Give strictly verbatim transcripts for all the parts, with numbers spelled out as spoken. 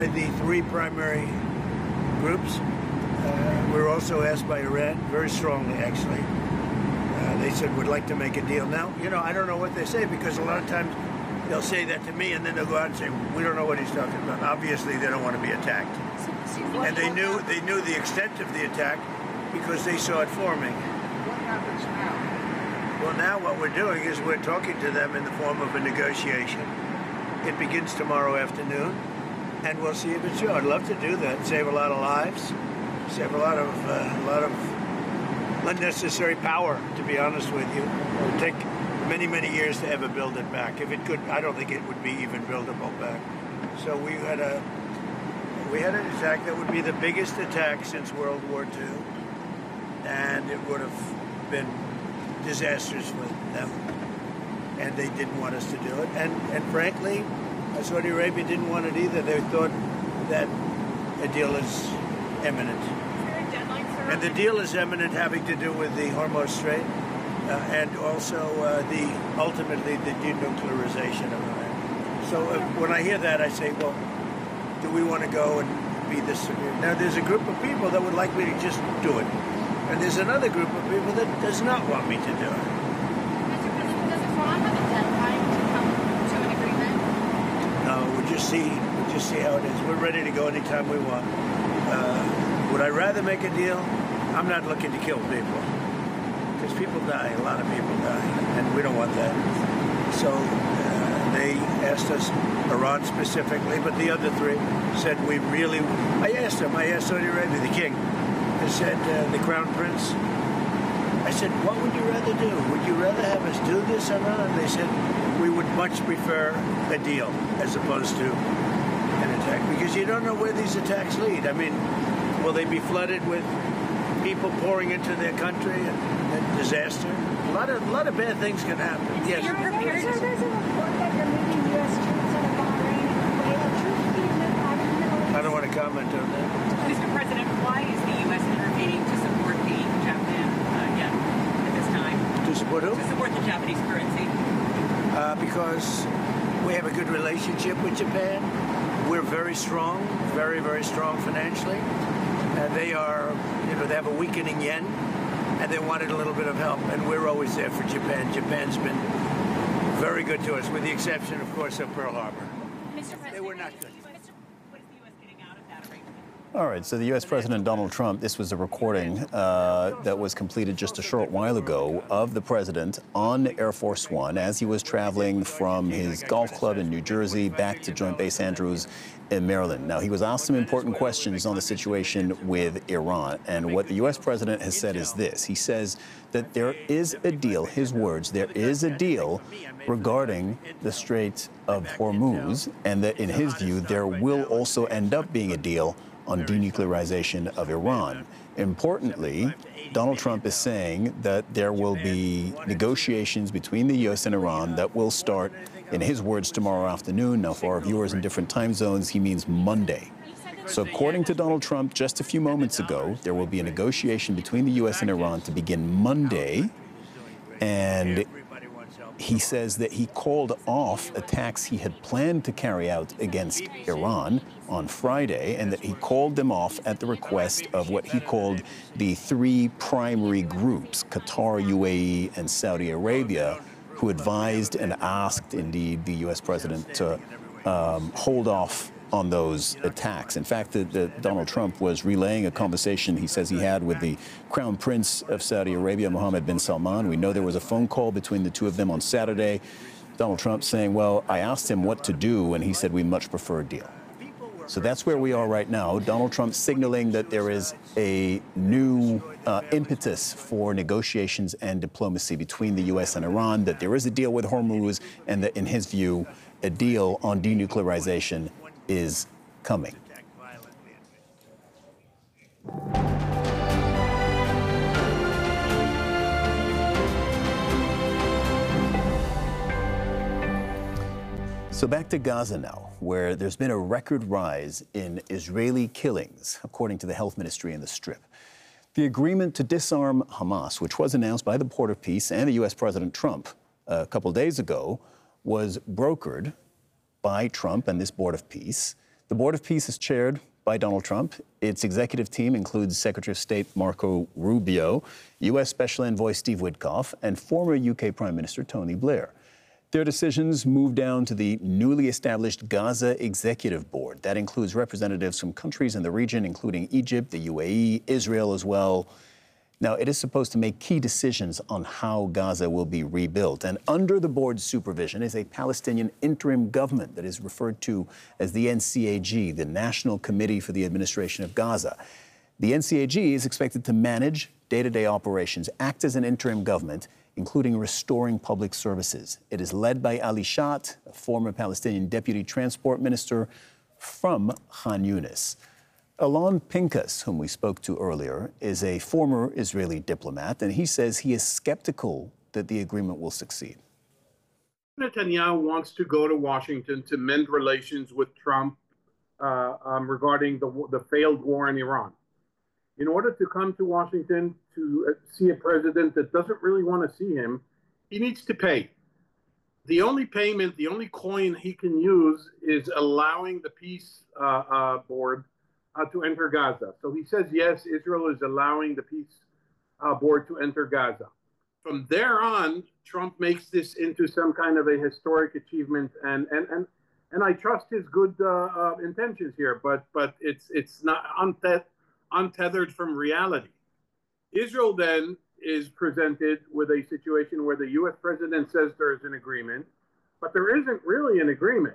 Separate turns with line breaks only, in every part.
The three primary groups. Uh, we're also asked by Iran, very strongly actually. Uh, they said, would like to make a deal. Now, you know, I don't know what they say, because a lot of times they'll say that to me and then they'll go out and say, we don't know what he's talking about. Obviously, they don't want to be attacked. And they knew, they knew the extent of the attack because they saw it forming.
What happens now?
Well, now what we're doing is we're talking to them in the form of a negotiation. It begins tomorrow afternoon. And we'll see if it's true. I'd love to do that. Save a lot of lives, save a lot of uh, a lot of unnecessary power. To be honest with you, it would take many many years to ever build it back. If it could, I don't think it would be even buildable back. So we had a we had an attack that would be the biggest attack since World War Two, and it would have been disastrous for them. And they didn't want us to do it. And and frankly, Saudi Arabia didn't want it either. They thought that a deal is imminent.
Is there a deadline, sir?
And the deal is imminent, having to do with the Hormuz Strait uh, and also uh, the ultimately the denuclearization of Iran. So uh, when I hear that, I say, well, do we want to go and be this severe? Now, there's a group of people that would like me to just do it. And there's another group of people that does not want me to do it.
Mister President, does Iran have a deadline to come to an agreement?
No, we'll just see. We'll just see how it is. We're ready to go anytime we want. Uh, would I rather make a deal? I'm not looking to kill people, because people die. A lot of people die, and we don't want that. So uh, they asked us, Iran specifically, but the other three said we really. I asked them. I asked Saudi Arabia, the king. I said, uh, the crown prince. I said, what would you rather do? Would you rather have us do this or not? And they said, we would much prefer a deal as opposed to an attack, because you don't know where these attacks lead. I mean, will they be flooded with people pouring into their country and, and disaster? A lot of a lot of bad things can happen. Yes.
You're prepared.
So there's a report that you're moving U S troops out of Bahrain and Kuwait. Are troops being moved out of the Middle East?
I don't want to comment on that.
Mister President, why is the U S intervening to support the Japan uh, yen at this time?
To support who?
To support the Japanese currency?
Uh, because we have a good relationship with Japan. We're very strong, very, very strong financially. Uh, they are, you know, they have a weakening yen, and they wanted a little bit of help, and we're always there for Japan. Japan's been very good to us, with the exception, of course, of Pearl Harbor.
Mister President,
They were not good.
Mister
What is the U S getting out of that arrangement?
All right, so the U S President Donald Trump, this was a recording uh, that was completed just a short while ago of the president on Air Force One as he was traveling from his golf club in New Jersey back to Joint Base Andrews in Maryland. Now, he was asked some important questions on the situation with Iran, and what the U S president has said is this. He says that there is a deal, his words, there is a deal regarding the Strait of Hormuz, and that in his view, there will also end up being a deal on denuclearization of Iran. Importantly, Donald Trump is saying that there will be negotiations between the U S and Iran that will start, in his words, tomorrow afternoon. Now, for our viewers in different time zones, he means Monday. So according to Donald Trump, just a few moments ago, there will be a negotiation between the U S and Iran to begin Monday. And he says that he called off attacks he had planned to carry out against Iran on Friday, and that he called them off at the request of what he called the three primary groups, Qatar, U A E, and Saudi Arabia, who advised and asked, indeed, the U S president to um, hold off on those attacks. In fact, the, the Donald Trump was relaying a conversation he says he had with the Crown Prince of Saudi Arabia, Mohammed bin Salman. We know there was a phone call between the two of them on Saturday. Donald Trump saying, well, I asked him what to do, and he said we much prefer a deal. So that's where we are right now. Donald Trump signaling that there is a new uh, impetus for negotiations and diplomacy between the U S and Iran, that there is a deal with Hormuz, and that, in his view, a deal on denuclearization is coming. So back to Gaza now, where there's been a record rise in Israeli killings, according to the health ministry in the Strip. The agreement to disarm Hamas, which was announced by the Port of Peace and the U S President Trump a couple days ago, was brokered by Trump and this Board of Peace. The Board of Peace is chaired by Donald Trump. Its executive team includes Secretary of State Marco Rubio, U S Special Envoy Steve Witkoff, and former U K Prime Minister Tony Blair. Their decisions move down to the newly established Gaza Executive Board. That includes representatives from countries in the region, including Egypt, the U A E, Israel as well. Now, it is supposed to make key decisions on how Gaza will be rebuilt. And under the board's supervision is a Palestinian interim government that is referred to as the N C A G, the National Committee for the Administration of Gaza. The N C A G is expected to manage day-to-day operations, act as an interim government, including restoring public services. It is led by Ali Shat, a former Palestinian deputy transport minister from Khan Yunis. Alon Pinkas, whom we spoke to earlier, is a former Israeli diplomat, and he says he is skeptical that the agreement will succeed.
Netanyahu wants to go to Washington to mend relations with Trump uh, um, regarding the, the failed war in Iran. In order to come to Washington to see a president that doesn't really want to see him, he needs to pay. The only payment, the only coin he can use is allowing the peace uh, uh, board uh, to enter Gaza. So he says, yes, Israel is allowing the peace uh, board to enter Gaza. From there on, Trump makes this into some kind of a historic achievement, and and and, and I trust his good uh, uh, intentions here, but but it's it's not unte- untethered from reality. Israel then is presented with a situation where the U S president says there is an agreement, but there isn't really an agreement.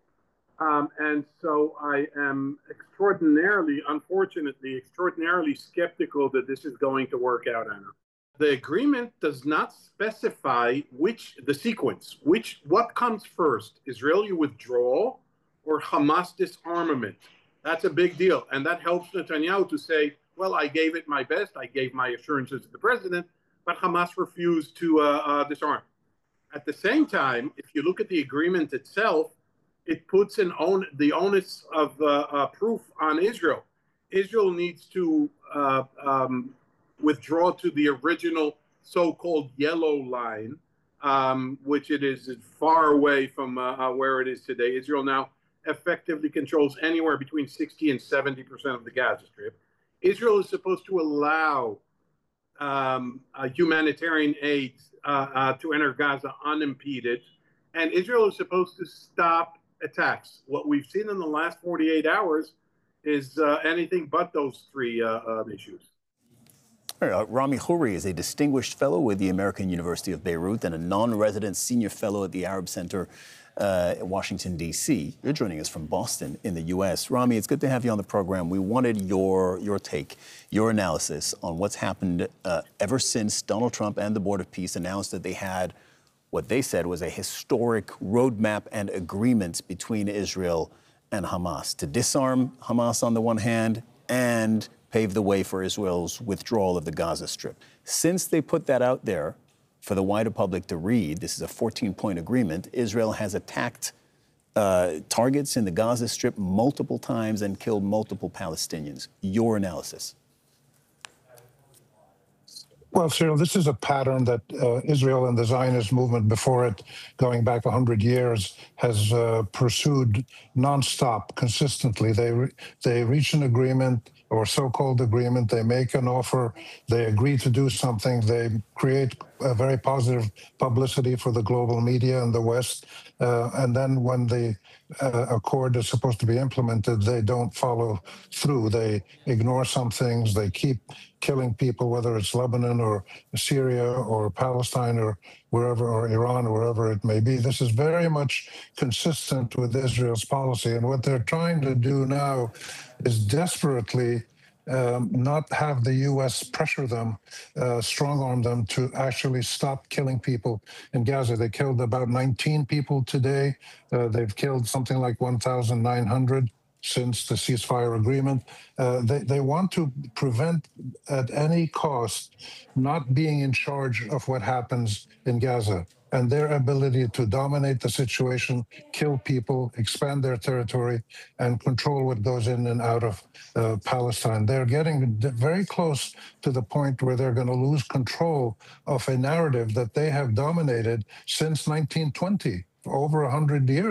Um, and so I am extraordinarily, unfortunately, extraordinarily skeptical that this is going to work out, Anna. The agreement does not specify which, the sequence, which, what comes first, Israeli withdrawal or Hamas disarmament. That's a big deal. And that helps Netanyahu to say, well, I gave it my best. I gave my assurances to the president, but Hamas refused to uh, uh, disarm. At the same time, if you look at the agreement itself, it puts an on, the onus of uh, uh, proof on Israel. Israel needs to uh, um, withdraw to the original so-called yellow line, um, which it is far away from uh, uh, where it is today. Israel now effectively controls anywhere between sixty and seventy percent of the Gaza Strip. Israel is supposed to allow um, uh, humanitarian aid uh, uh, to enter Gaza unimpeded, and Israel is supposed to stop attacks. What we've seen in the last forty-eight hours is uh, anything but those three uh, uh, issues.
Uh, Rami Khouri is a distinguished fellow with the American University of Beirut and a non-resident senior fellow at the Arab Center uh, in Washington, D C You're joining us from Boston in the U S Rami, it's good to have you on the program. We wanted your, your take, your analysis on what's happened uh, ever since Donald Trump and the Board of Peace announced that they had what they said was a historic roadmap and agreement between Israel and Hamas to disarm Hamas on the one hand and pave the way for Israel's withdrawal of the Gaza Strip. Since they put that out there for the wider public to read, this is a fourteen-point agreement, Israel has attacked uh, targets in the Gaza Strip multiple times and killed multiple Palestinians. Your analysis?
Well, Cyril, this is a pattern that uh, Israel and the Zionist movement before it, going back one hundred years, has uh, pursued nonstop, consistently. They, re- they reach an agreement or so-called agreement, they make an offer, they agree to do something, they create a very positive publicity for the global media in the West, uh, and then when the uh, accord is supposed to be implemented, they don't follow through. They ignore some things, they keep killing people, whether it's Lebanon or Syria or Palestine or wherever, or Iran or wherever it may be. This is very much consistent with Israel's policy, and what they're trying to do now is desperately um, not have the U S pressure them, uh, strong-arm them to actually stop killing people in Gaza. They killed about nineteen people today. Uh, they've killed something like one thousand nine hundred since the ceasefire agreement. Uh, they, they want to prevent at any cost not being in charge of what happens in Gaza, and their ability to dominate the situation, kill people, expand their territory, and control what goes in and out of uh, Palestine. They're getting very close to the point where they're going to lose control of a narrative that they have dominated since nineteen twenty, for over one hundred years.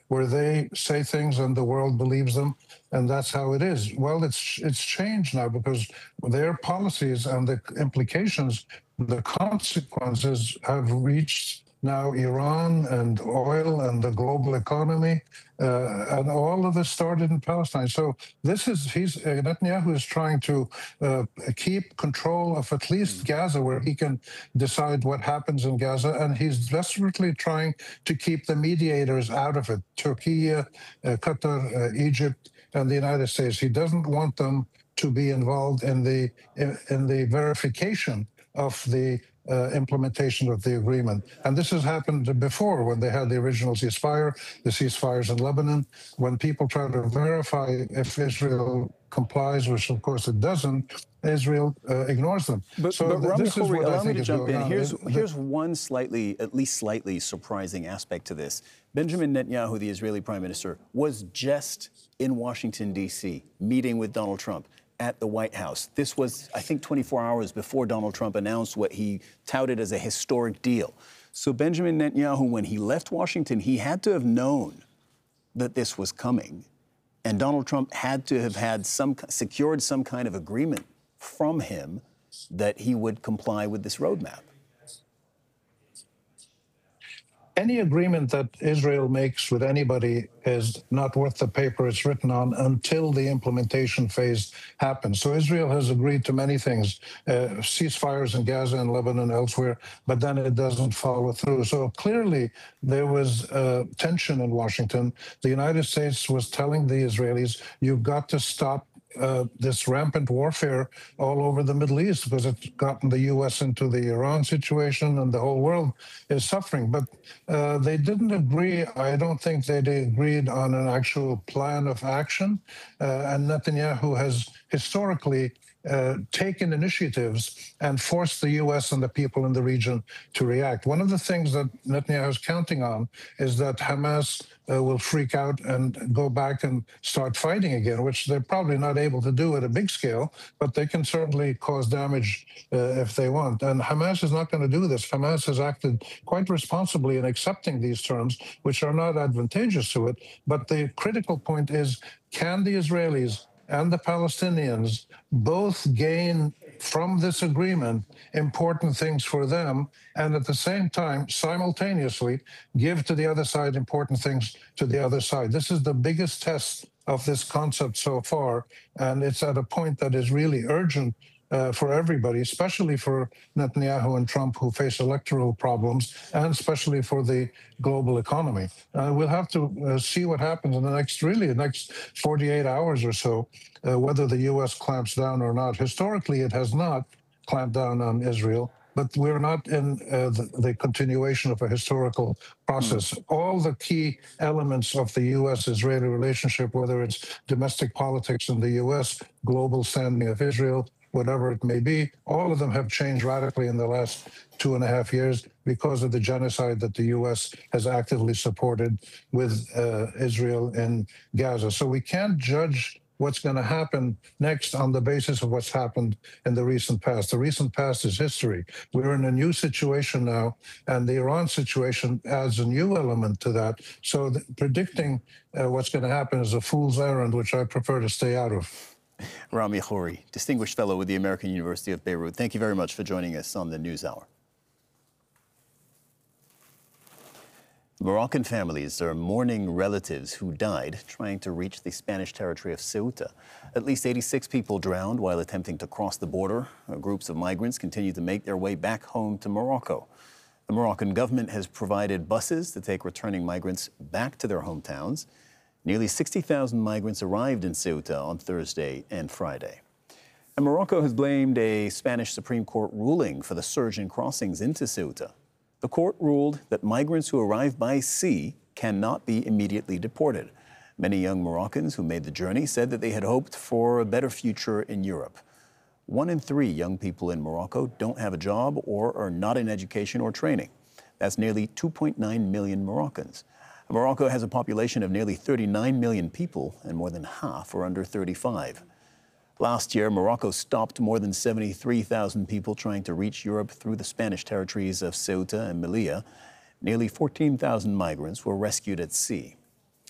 where they say things and the world believes them, and that's how it is. Well, it's it's changed now because their policies and the implications, the consequences have reached now Iran and oil and the global economy, uh, and all of this started in Palestine. So this is, he's, uh, Netanyahu is trying to uh, keep control of at least Gaza, where he can decide what happens in Gaza, and he's desperately trying to keep the mediators out of it, Turkey, uh, Qatar, uh, Egypt, and the United States. He doesn't want them to be involved in the, in, in the verification of the Uh, implementation of the agreement. And this has happened before when they had the original ceasefire, the ceasefires in Lebanon. When people try to verify if Israel complies, which of course it doesn't, Israel uh, ignores them.
But,
so
but
th-
Rami
this is
Khouri,
what I
allow me
think
to
is
jump
going
in.
on.
Here's,
The-
here's one slightly, at least slightly surprising aspect to this. Benjamin Netanyahu, the Israeli prime minister, was just in Washington, D C, meeting with Donald Trump at the White House. This was, I think, twenty-four hours before Donald Trump announced what he touted as a historic deal. So Benjamin Netanyahu, when he left Washington, he had to have known that this was coming. And Donald Trump had to have had some, secured some kind of agreement from him that he would comply with this roadmap.
Any agreement that Israel makes with anybody is not worth the paper it's written on until the implementation phase happens. So Israel has agreed to many things, uh, ceasefires in Gaza and Lebanon and elsewhere, but then it doesn't follow through. So clearly there was uh, tension in Washington. The United States was telling the Israelis, you've got to stop Uh, this rampant warfare all over the Middle East, because it's gotten the U S into the Iran situation and the whole world is suffering. But uh, they didn't agree. I don't think they agreed on an actual plan of action. Uh, and Netanyahu has historically uh, taken initiatives and forced the U S and the people in the region to react. One of the things that Netanyahu is counting on is that Hamas Uh, will freak out and go back and start fighting again, which they're probably not able to do at a big scale, but they can certainly cause damage uh, if they want. And Hamas is not going to do this. Hamas has acted quite responsibly in accepting these terms, which are not advantageous to it. But the critical point is, can the Israelis and the Palestinians both gain from this agreement important things for them, and at the same time, simultaneously, give to the other side important things to the other side. This is the biggest test of this concept so far, and it's at a point that is really urgent uh, for everybody, especially for Netanyahu and Trump, who face electoral problems, and especially for the global economy. Uh, we'll have to uh, see what happens in the next, really, the next forty-eight hours or so, uh, whether the U S clamps down or not. Historically, it has not clamped down on Israel, but we're not in uh, the, the continuation of a historical process. Mm. All the key elements of the U S-Israeli relationship, whether it's domestic politics in the U S, global standing of Israel, whatever it may be, all of them have changed radically in the last two and a half years because of the genocide that the U S has actively supported with uh, Israel in Gaza. So we can't judge what's going to happen next on the basis of what's happened in the recent past. The recent past is history. We're in a new situation now, and the Iran situation adds a new element to that. So the, predicting uh, what's going to happen is a fool's errand, which I prefer to stay out of.
Rami Khouri, Distinguished Fellow with the American University of Beirut, thank you very much for joining us on the NewsHour. Moroccan families are mourning relatives who died trying to reach the Spanish territory of Ceuta. At least eighty-six people drowned while attempting to cross the border. Groups of migrants continue to make their way back home to Morocco. The Moroccan government has provided buses to take returning migrants back to their hometowns. Nearly sixty thousand migrants arrived in Ceuta on Thursday and Friday. And Morocco has blamed a Spanish Supreme Court ruling for the surge in crossings into Ceuta. The court ruled that migrants who arrive by sea cannot be immediately deported. Many young Moroccans who made the journey said that they had hoped for a better future in Europe. One in three young people in Morocco don't have a job or are not in education or training. That's nearly two point nine million Moroccans. Morocco has a population of nearly thirty-nine million people, and more than half are under thirty-five. Last year, Morocco stopped more than seventy-three thousand people trying to reach Europe through the Spanish territories of Ceuta and Melilla. Nearly fourteen thousand migrants were rescued at sea.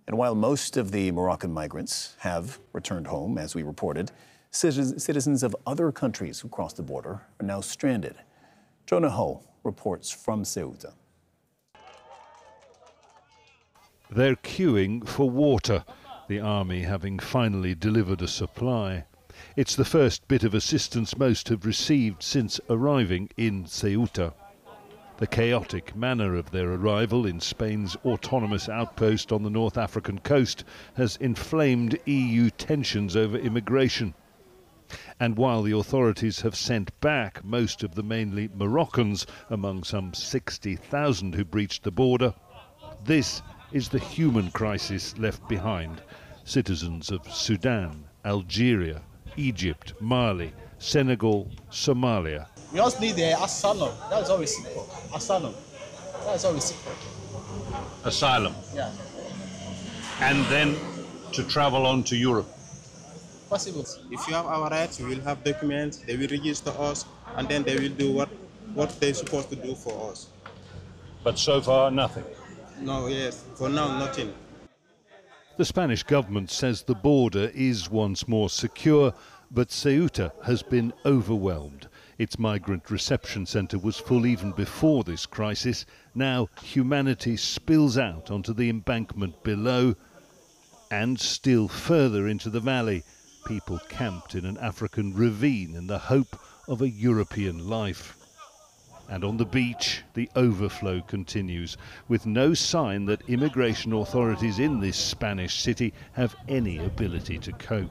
And while most of the Moroccan migrants have returned home, as we reported, citizens of other countries who crossed the border are now stranded. Jonah Ho reports from Ceuta.
They're queuing for water, the army having finally delivered a supply. It's the first bit of assistance most have received since arriving in Ceuta. The chaotic manner of their arrival in Spain's autonomous outpost on the North African coast has inflamed E U tensions over immigration. And while the authorities have sent back most of the mainly Moroccans, among some sixty thousand who breached the border, this is the human crisis left behind. Citizens of Sudan, Algeria, Egypt, Mali, Senegal, Somalia.
We just need the asylum. That's all we seek for. Asylum. That's all we seek for.
Asylum.
Yeah.
And then to travel on to Europe.
Possible. If you have our rights, we will have documents, they will register us, and then they will do what, what they're supposed to do for us.
But so far, nothing.
No, yes. For now, nothing.
The Spanish government says the border is once more secure, but Ceuta has been overwhelmed. Its migrant reception centre was full even before this crisis. Now humanity spills out onto the embankment below and still further into the valley. People camped in an African ravine in the hope of a European life. And on the beach, the overflow continues, with no sign that immigration authorities in this Spanish city have any ability to cope.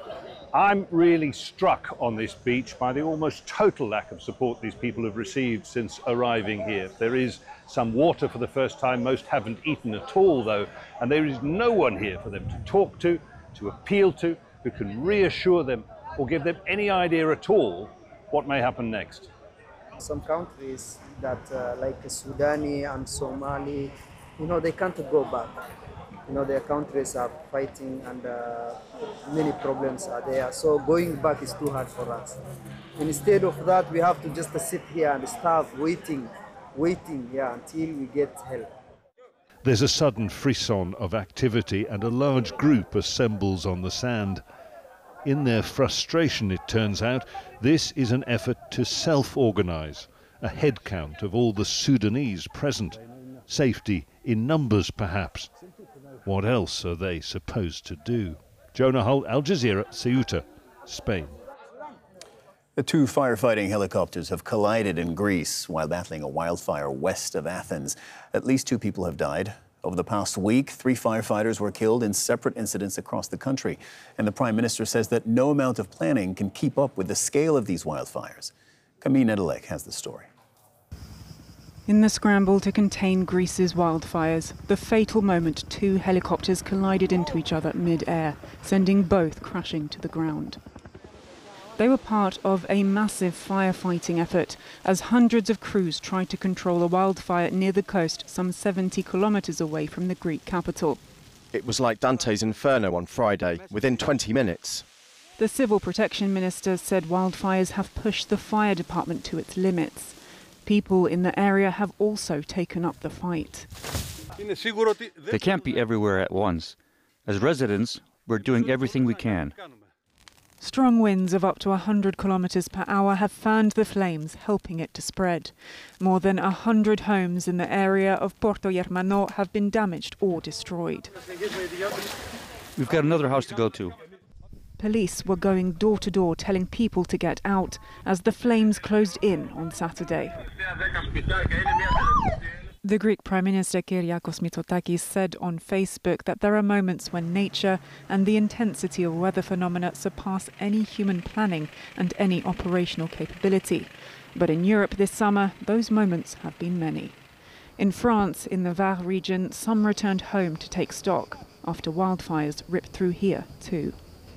I'm really struck on this beach by the almost total lack of support these people have received since arriving here. There is some water for the first time. Most haven't eaten at all, though, and there is no one here for them to talk to, to appeal to, who can reassure them or give them any idea at all what may happen next.
Some countries that, uh, like Sudani and Somali, you know, they can't go back. You know, their countries are fighting and uh, many problems are there. So going back is too hard for us. Instead of that, we have to just sit here and starve, waiting, waiting, yeah, until we get help.
There's a sudden frisson of activity and a large group assembles on the sand. In their frustration, it turns out, this is an effort to self-organise, a head count of all the Sudanese present. Safety in numbers, perhaps. What else are they supposed to do? Jonah Holt, Al Jazeera, Ceuta, Spain.
The two firefighting helicopters have collided in Greece while battling a wildfire west of Athens. At least two people have died. Over the past week, three firefighters were killed in separate incidents across the country. And the Prime Minister says that no amount of planning can keep up with the scale of these wildfires. Camille Nedelec has the story.
In the scramble to contain Greece's wildfires, the fatal moment two helicopters collided into each other mid-air, sending both crashing to the ground. They were part of a massive firefighting effort as hundreds of crews tried to control a wildfire near the coast some seventy kilometres away from the Greek capital.
It was like Dante's Inferno on Friday, within twenty minutes.
The Civil Protection Minister said wildfires have pushed the fire department to its limits. People in the area have also taken up the fight.
They can't be everywhere at once. As residents, we're doing everything we can.
Strong winds of up to one hundred kilometres per hour have fanned the flames, helping it to spread. More than one hundred homes in the area of Porto Germano have been damaged or destroyed.
We've got another house to go to.
Police were going door to door telling people to get out as the flames closed in on Saturday. The Greek Prime Minister Kyriakos Mitsotakis said on Facebook that there are moments when nature and the intensity of weather phenomena surpass any human planning and any operational capability. But in Europe this summer, those moments have been many. In France, in the Var region, some returned home to take stock after wildfires ripped through here too.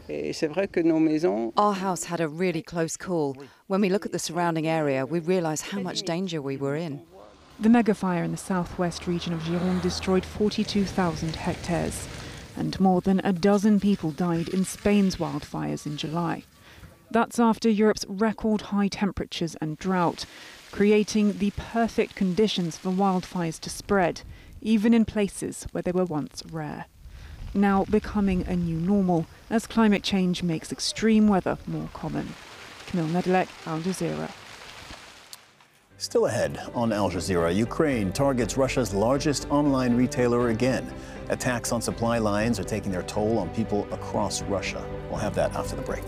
Our house had a really close call. When we look at the surrounding area, we realise how much danger we were in.
The megafire in the southwest region of Gironde destroyed forty-two thousand hectares, and more than a dozen people died in Spain's wildfires in July. That's after Europe's record high temperatures and drought, creating the perfect conditions for wildfires to spread, even in places where they were once rare. now becoming a new normal as climate change makes extreme weather more common. Camille Nedelec, Al Jazeera.
Still ahead on Al Jazeera, Ukraine targets Russia's largest online retailer again. Attacks on supply lines are taking their toll on people across Russia. We'll have that after the break.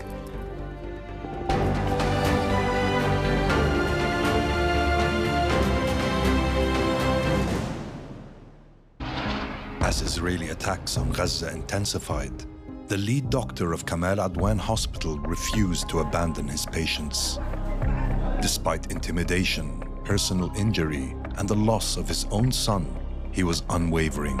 As Israeli attacks on Gaza intensified, the lead doctor of Kamal Adwan Hospital refused to abandon his patients. Despite intimidation, personal injury, and the loss of his own son, he was unwavering.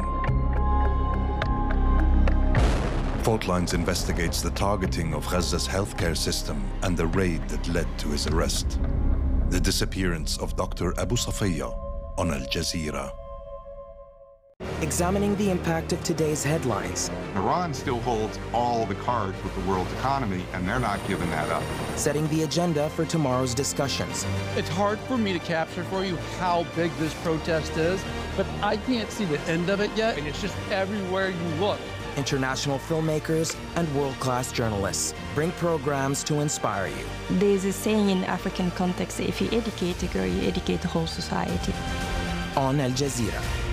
Faultlines investigates the targeting of Gaza's healthcare system and the raid that led to his arrest. The disappearance of Doctor Abu Safiya on Al Jazeera.
Examining the impact of today's headlines.
Iran still holds all the cards with the world's economy, and they're not giving that up.
Setting the agenda for tomorrow's discussions.
It's hard for me to capture for you how big this protest is, but I can't see the end of it yet, and it's just everywhere you look.
International filmmakers and world-class journalists bring programs to inspire you.
There's a saying in African context, if you educate a girl, you educate the whole society.
On Al Jazeera.